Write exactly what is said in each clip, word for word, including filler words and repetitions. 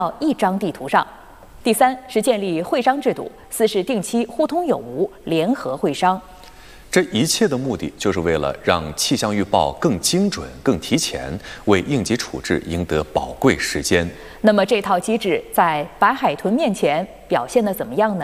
到一张地图上。第三是建立会商制度，四是定期互通有无，联合会商。 这一切的目的就是为了让气象预报更精准、更提前，为应急处置赢得宝贵时间。 那么这套机制在白海豚面前表现得怎么样呢？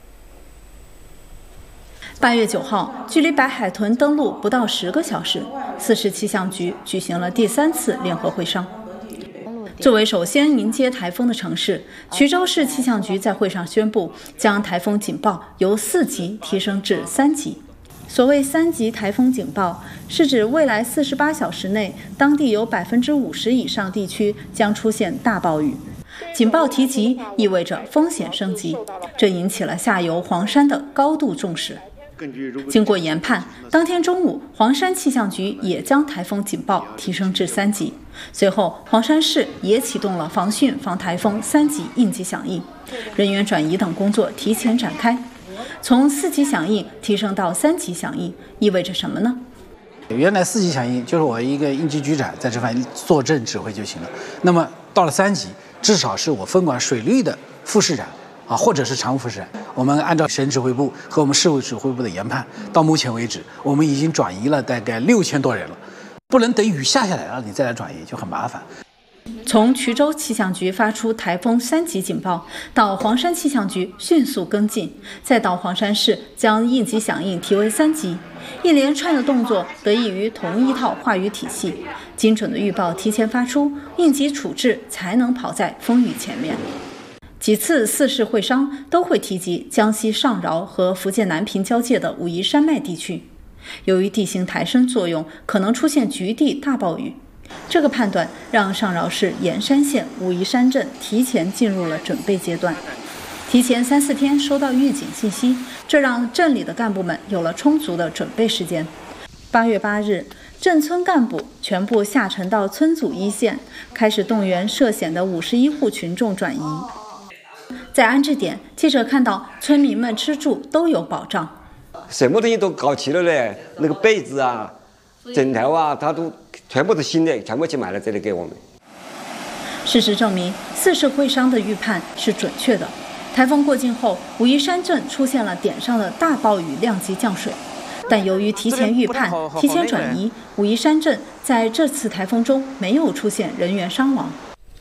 八月九号，距离白海豚登陆不到十个小时，四市气象局举行了第三次联合会商。作为首先迎接台风的城市，衢州市气象局在会上宣布，将台风警报由四级提升至三级。所谓三级台风警报，是指未来四十八小时内，当地有百分之五十以上地区将出现大暴雨。警报提级意味着风险升级，这引起了下游黄山的高度重视。经过研判，当天中午，黄山气象局也将台风警报提升至三级。随后，黄山市也启动了防汛防台风三级应急响应，人员转移等工作提前展开。从四级响应提升到三级响应，意味着什么呢？ 原来四级响应就是我一个应急局长在这方坐镇指挥就行了。那么到了三级，至少是我分管水利的副市长啊，或者是常务副市长。我们按照省指挥部和我们市委指挥部的研判，到目前为止，我们已经转移了大概六千多人了。不能等雨下下来了你再来转移，就很麻烦。 从衢州气象局发出台风三级警报，到黄山气象局迅速跟进，再到黄山市将应急响应提为三级，一连串的动作得益于同一套话语体系，精准的预报提前发出，应急处置才能跑在风雨前面。几次四市会商都会提及江西上饶和福建南平交界的武夷山脉地区，由于地形抬升作用，可能出现局地大暴雨。这个判断让上饶市盐山县武夷山镇提前进入了准备阶段，提前三四天收到预警信息，这让镇里的干部们有了充足的准备时间。八月八日，镇村干部全部下沉到村组一线，开始动员涉险的五十一户群众转移。在安置点，记者看到村民们吃住都有保障， 什么东西都搞齐了嘞，那个被子啊、枕头啊，他都全部是新的，全部去买了这里给我们。 事实证明，四市会商的预判是准确的。台风过境后，武夷山镇出现了点上的大暴雨量级降水，但由于提前预判、提前转移，武夷山镇在这次台风中没有出现人员伤亡。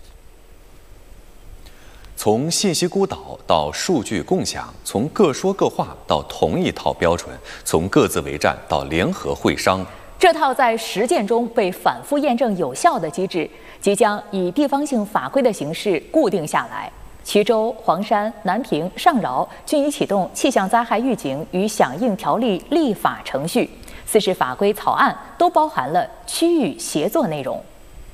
从信息孤岛到数据共享，从各说各话到同一套标准，从各自为战到联合会商， 这套在实践中被反复验证有效的机制，即将以地方性法规的形式固定下来。衢州、黄山、南平、上饶均已启动气象灾害预警与响应条例立法程序，四市法规草案都包含了区域协作内容。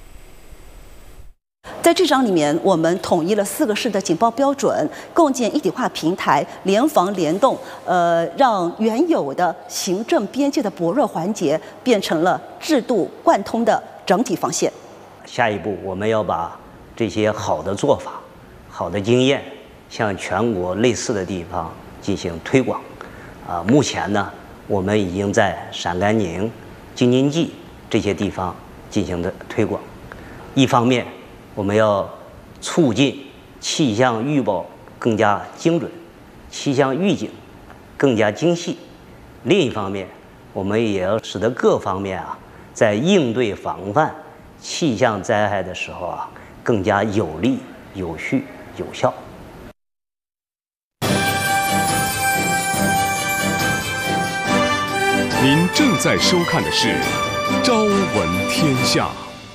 在这章里面，我们统一了四个市的警报标准，共建一体化平台，联防联动，呃，让原有的行政边界的薄弱环节变成了制度贯通的整体防线。 下一步，我们要把这些好的做法、好的经验，向全国类似的地方进行推广。啊、呃，目前呢，我们已经在陕甘宁、京津冀这些地方进行的推广。一方面，我们要促进气象预报更加精准，气象预警更加精细。另一方面，我们也要使得各方面啊，在应对防范气象灾害的时候啊，更加有力、有序、有效。 您正在收看的是《朝闻天下》。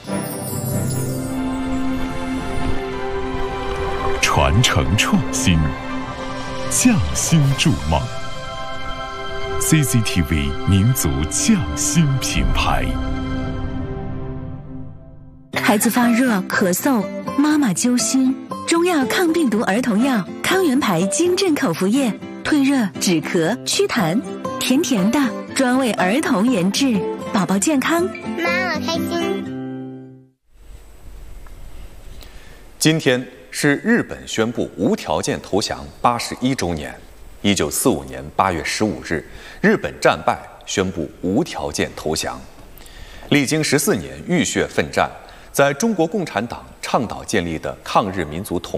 传承创新，匠心筑梦。C C T V 民族匠心品牌。 孩子发热、咳嗽，妈妈揪心，中药抗病毒儿童药康源牌金镇口服液，退热、止咳、祛痰，甜甜的，专为儿童研制，宝宝健康， 妈妈开心。 今天是日本宣布无条件投降八十一周年。一九四五年八月十五日，日本战败，宣布无条件投降。历经十四年浴血奋战， 在中国共产党倡导建立的抗日民族统